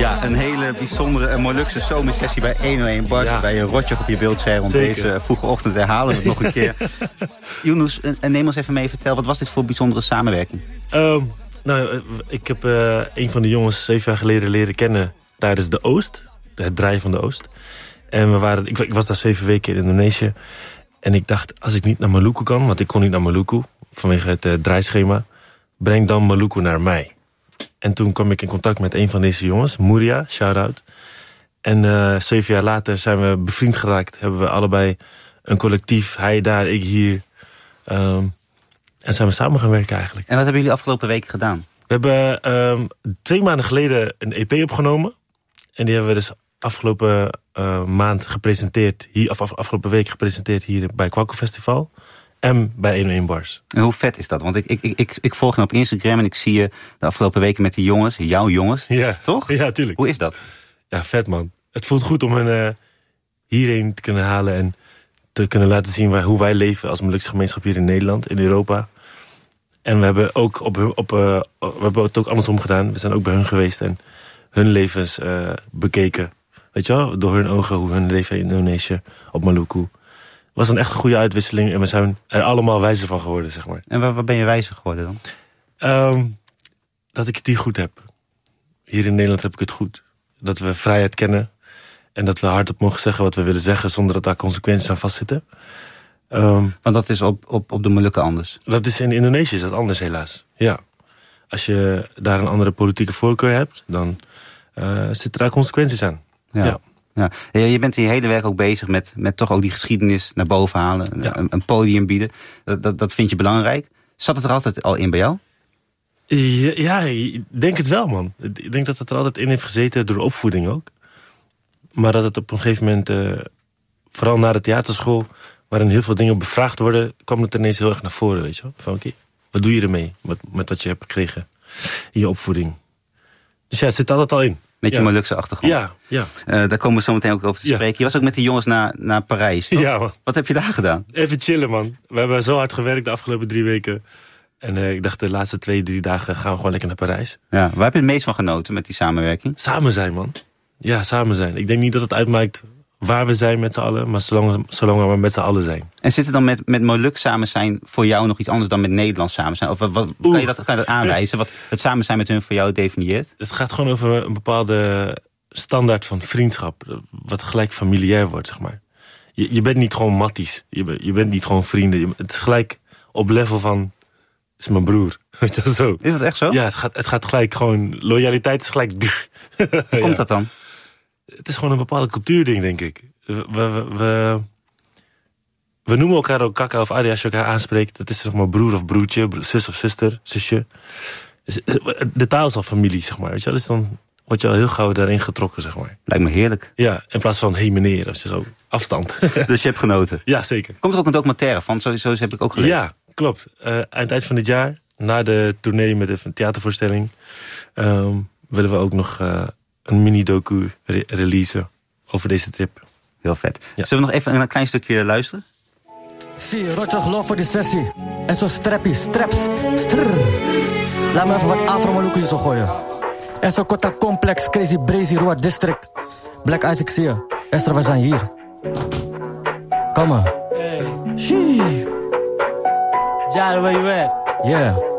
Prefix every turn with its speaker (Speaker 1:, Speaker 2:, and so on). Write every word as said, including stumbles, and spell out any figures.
Speaker 1: Ja, een hele bijzondere en Molukse zomersessie bij honderdéén Bars. Ja. Bij je rotje op je beeldscherm om Zeker. Deze vroege ochtend herhalen we het nog een keer. Yunus, neem ons even mee, vertel, wat was dit voor bijzondere samenwerking?
Speaker 2: Um, nou, ik heb uh, een van de jongens zeven jaar geleden leren kennen tijdens de Oost. Het draaien van de Oost. En we waren, ik, ik was daar zeven weken in Indonesië. En ik dacht, als ik niet naar Maluku kan, want ik kon niet naar Maluku vanwege het uh, draaischema, breng dan Maluku naar mij. En toen kwam ik in contact met een van deze jongens, Muria, shout-out. En uh, zeven jaar later zijn we bevriend geraakt. Hebben we allebei een collectief, hij daar, ik hier. Um, en zijn we samen gaan werken eigenlijk.
Speaker 1: En wat hebben jullie afgelopen weken gedaan?
Speaker 2: We hebben um, twee maanden geleden een E P opgenomen. En die hebben we dus afgelopen uh, maand gepresenteerd. Hier, of af, afgelopen week gepresenteerd hier bij Kwaku Festival. En bij honderdéén Bars.
Speaker 1: En hoe vet is dat? Want ik, ik, ik, ik volg je op Instagram en ik zie je de afgelopen weken met die jongens, jouw jongens.
Speaker 2: Ja.
Speaker 1: Toch?
Speaker 2: Ja, tuurlijk.
Speaker 1: Hoe is dat?
Speaker 2: Ja, vet man. Het voelt goed om hen uh, hierheen te kunnen halen en te kunnen laten zien waar, hoe wij leven als Molukse gemeenschap hier in Nederland, in Europa. En we hebben ook op, op uh, we hebben het ook andersom gedaan. We zijn ook bij hun geweest en hun levens uh, bekeken. Weet je wel, door hun ogen, hoe hun leven in Indonesië, op Maluku. Het was een echt goede uitwisseling en we zijn er allemaal wijzer van geworden, zeg maar.
Speaker 1: En waar, waar ben je wijzer geworden dan?
Speaker 2: Um, dat ik het hier goed heb. Hier in Nederland heb ik het goed. Dat we vrijheid kennen. En dat we hardop mogen zeggen wat we willen zeggen zonder dat daar consequenties aan vastzitten. Um,
Speaker 1: Want dat is op, op, op de Molukken anders?
Speaker 2: Dat is in Indonesië is dat anders helaas, ja. Als je daar een andere politieke voorkeur hebt, dan uh, zitten daar consequenties aan.
Speaker 1: Ja. ja. Ja. Je bent in je hele werk ook bezig met, met toch ook die geschiedenis naar boven halen. Ja. Een, een podium bieden. Dat, dat, dat vind je belangrijk. Zat het er altijd al in bij jou?
Speaker 2: Ja, ja, ik denk het wel, man. Ik denk dat het er altijd in heeft gezeten door opvoeding ook. Maar dat het op een gegeven moment, uh, vooral na de theaterschool, waarin heel veel dingen bevraagd worden, kwam het ineens heel erg naar voren, weet je wel. Van oké, okay, wat doe je ermee met, met wat je hebt gekregen in je opvoeding? Dus ja, het zit altijd al in.
Speaker 1: Met je ja. Molukse achtergrond.
Speaker 2: Ja, ja.
Speaker 1: Uh, daar komen we zo meteen ook over te spreken. Ja. Je was ook met die jongens naar, naar Parijs, toch?
Speaker 2: Ja, man.
Speaker 1: Wat heb je daar gedaan?
Speaker 2: Even chillen, man. We hebben zo hard gewerkt de afgelopen drie weken. En uh, ik dacht, de laatste twee, drie dagen gaan we gewoon lekker naar Parijs.
Speaker 1: Ja, waar heb je het meest van genoten met die samenwerking?
Speaker 2: Samen zijn, man. Ja, samen zijn. Ik denk niet dat het uitmaakt waar we zijn met z'n allen, maar zolang, zolang we met z'n allen zijn.
Speaker 1: En zit er dan met, met Moluk samen zijn voor jou nog iets anders dan met Nederlands samen zijn? Of wat, wat kan, je dat, kan je dat aanwijzen, wat het samen zijn met hun voor jou definieert?
Speaker 2: Het gaat gewoon over een bepaalde standaard van vriendschap, wat gelijk familiair wordt, zeg maar. Je, je bent niet gewoon matties, je, ben, je bent niet gewoon vrienden. Je, het is gelijk op level van, het is mijn broer. Weet je, zo.
Speaker 1: Is dat echt zo?
Speaker 2: Ja, het gaat, het gaat gelijk gewoon, loyaliteit is gelijk.
Speaker 1: Hoe komt ja. dat dan?
Speaker 2: Het is gewoon een bepaalde cultuurding, denk ik. We, we, we, we noemen elkaar ook kaka of adi als je elkaar aanspreekt. Dat is zeg maar broer of broertje, zus of zuster, zusje. De taal is al familie, zeg maar. Weet je? Dus dan word je al heel gauw daarin getrokken, zeg maar.
Speaker 1: Lijkt me heerlijk.
Speaker 2: Ja, in plaats van hey meneer, als je zo afstand.
Speaker 1: Dus je hebt genoten?
Speaker 2: Ja, zeker.
Speaker 1: Komt er ook een documentaire van? Sowieso heb ik ook gelezen.
Speaker 2: Ja, klopt. Uh, aan het eind van dit jaar, na de tournee met de theatervoorstelling, um, willen we ook nog Uh, een mini-docu re- releasen over deze trip.
Speaker 1: Heel vet. Ja. Zullen we nog even een klein stukje luisteren?
Speaker 3: Zie, rotje geloof voor die sessie. En zo strappy, straps. Strrr. Laat me even wat Afro-Maluku hier zo gooien. En zo Kota Complex, Crazy Brazy, Roa District. Black Isaac zie je. Esther, we zijn hier. Kom maar.
Speaker 4: Hey. Shee. Jalo, where you at?
Speaker 3: Yeah.